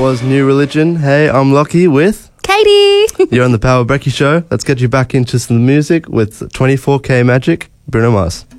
was New Religion. Hey, I'm Lockie with Katie. You're on the Power Brekkie Show. Let's get you back into some music with 24K Magic, Bruno Mars.